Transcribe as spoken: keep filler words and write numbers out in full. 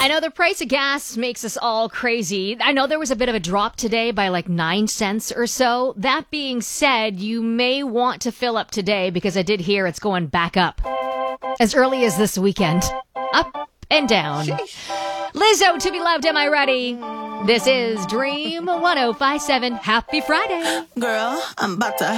I know the price of gas makes us all crazy. I know there was a bit of a drop today by like nine cents or so. That being said, you may want to fill up today because I did hear it's going back up as early as this weekend. Up and down. Lizzo, to be loved, am I ready? This is Dream one oh five seven. Happy Friday. Girl, I'm about to